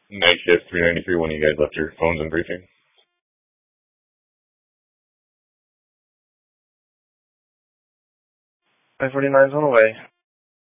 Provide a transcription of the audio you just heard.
Night shift 393 when you guys left your phones in briefing. 549's on the way.